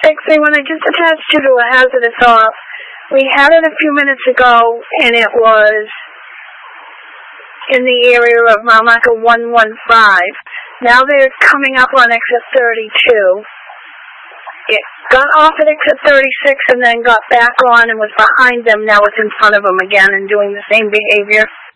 See, when I just attached you to a hazardous off, we had it a few minutes ago, and it was in the area of Mount Michael 115. Now they're coming up on exit 32. It got off at exit 36 and then got back on and was behind them. Now it's in front of them again and doing the same behavior.